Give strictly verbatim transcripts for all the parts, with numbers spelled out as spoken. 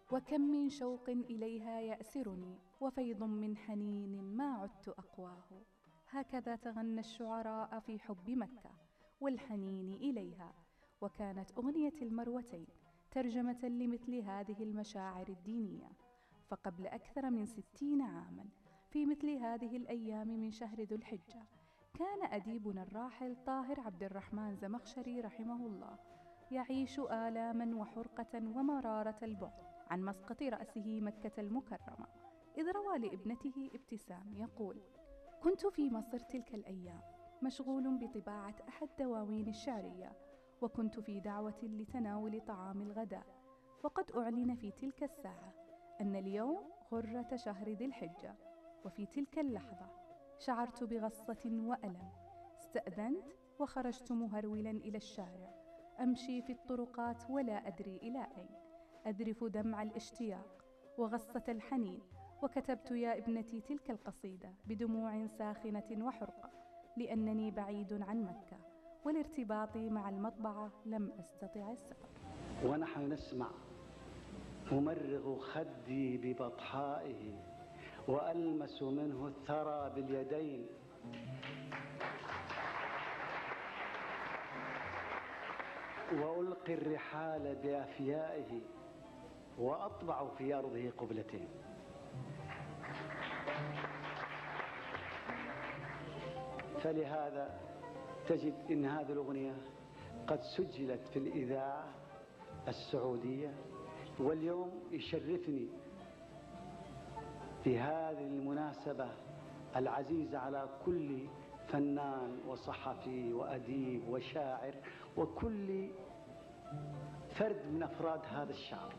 وكم من شوق إليها يأسرني، وفيض من حنين ما عدت أقواه. هكذا تغنى الشعراء في حب مكة والحنين إليها. وكانت أغنية المروتين ترجمة لمثل هذه المشاعر الدينية. فقبل أكثر من ستين عاماً في مثل هذه الأيام من شهر ذو الحجة، كان أديبنا الراحل طاهر عبد الرحمن زمخشري رحمه الله يعيش آلاما وحرقة ومرارة البعد عن مسقط رأسه مكة المكرمة، إذ روى لابنته ابتسام يقول: كنت في مصر تلك الأيام مشغول بطباعة أحد دواوين الشعرية، وكنت في دعوة لتناول طعام الغداء، وقد أعلن في تلك الساعة أن اليوم غرة شهر ذي الحجة. وفي تلك اللحظة شعرت بغصة وألم، استأذنت وخرجت مهرولا إلى الشارع، أمشي في الطرقات ولا أدري إلى أين، أذرف دمع الاشتياق وغصة الحنين، وكتبت يا ابنتي تلك القصيدة بدموع ساخنة وحرقة، لأنني بعيد عن مكة، ولارتباطي مع المطبعة لم أستطع السفر. ونحن نسمع أمرغ خدي ببطحائه وألمس منه الثرى باليدين، وألقي الرحال بأفيائه وأطبع في أرضه قبلتين. فلهذا تجد إن هذه الأغنية قد سجلت في الإذاعة السعودية، واليوم يشرفني في هذه المناسبة العزيزة على كل فنان وصحفي وأديب وشاعر وكل فرد من أفراد هذا الشعب،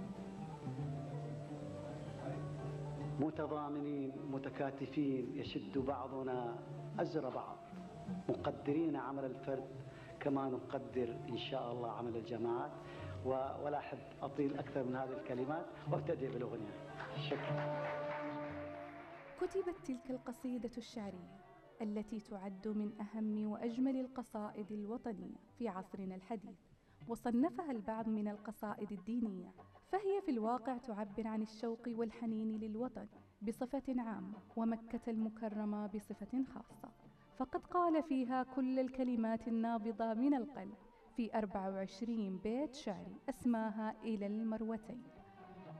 متضامنين متكاتفين، يشد بعضنا أزر بعض، مقدرين عمل الفرد كما نقدر إن شاء الله عمل الجماعات. ولا أحب أطيل أكثر من هذه الكلمات وابتدئ بالأغنية. شكرا. كتبت تلك القصيدة الشعرية التي تعد من أهم وأجمل القصائد الوطنية في عصرنا الحديث، وصنفها البعض من القصائد الدينية، فهي في الواقع تعبر عن الشوق والحنين للوطن بصفة عامة، ومكة المكرمة بصفة خاصة. فقد قال فيها كل الكلمات النابضة من القلب في أربع وعشرين بيت شعري أسماها إلى المروتين.